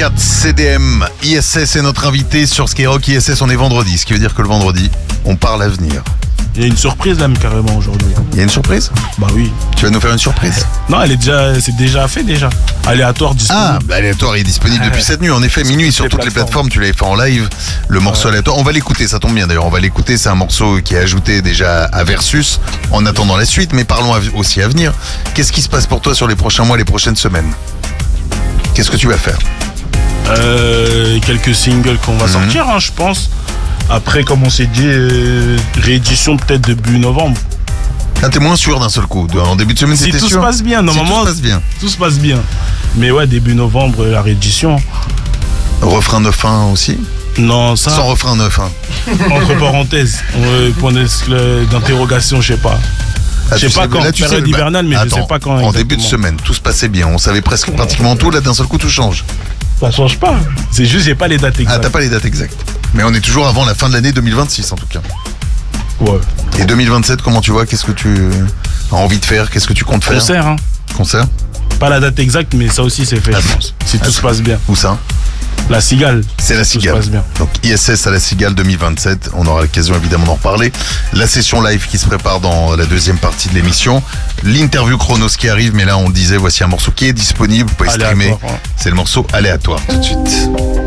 4, CDM, ISS est notre invité sur Skyrock. ISS, on est vendredi, ce qui veut dire que le vendredi, on parle avenir. Il y a une surprise là, carrément aujourd'hui. Il y a une surprise ? Bah oui. Tu vas nous faire une surprise ? Non, c'est déjà fait déjà. Aléatoire disponible. Ah, bah Aléatoire est disponible depuis cette nuit. En effet, minuit sur toutes les plateformes. Tu l'avais fait en live. Le morceau Aléatoire. On va l'écouter, ça tombe bien d'ailleurs. On va l'écouter. C'est un morceau qui est ajouté déjà à Versus en attendant la suite. Mais parlons aussi à venir. Qu'est-ce qui se passe pour toi sur les prochains mois, les prochaines semaines ? Qu'est-ce que tu vas faire ? Quelques singles qu'on va sortir, je pense. Après, comme on s'est dit, réédition peut-être début novembre. Là, t'es moins sûr d'un seul coup. En début de semaine, si c'était sûr. Si tout se passe bien, normalement. Si tout se passe bien. Tout se passe bien. Mais ouais, début novembre, la réédition. Refrain 9-1 aussi ? Non, ça. Sans refrain 9-1. Entre parenthèses, point d'interrogation, je sais pas. Je sais pas quand, là, période hivernale, mais je sais pas quand. En début de semaine, tout se passait bien. On savait presque pratiquement tout. Là, d'un seul coup, tout change. Ça change pas. C'est juste, j'ai pas les dates exactes. Ah, t'as pas les dates exactes. Mais on est toujours avant la fin de l'année 2026, en tout cas. Ouais. Et 2027, comment tu vois ? Qu'est-ce que tu as envie de faire ? Qu'est-ce que tu comptes faire ? Concert, hein. Concert ? Pas la date exacte, mais ça aussi, c'est fait, je pense. Si tout se passe bien. Où ça ? La Cigale. C'est la Cigale. Donc ISS à la Cigale 2027. On aura l'occasion évidemment d'en reparler. La session live qui se prépare dans la deuxième partie de l'émission. L'interview Chronos qui arrive. Mais là, on disait, voici un morceau qui est disponible. Vous pouvez streamer. C'est le morceau Aléatoire tout de suite.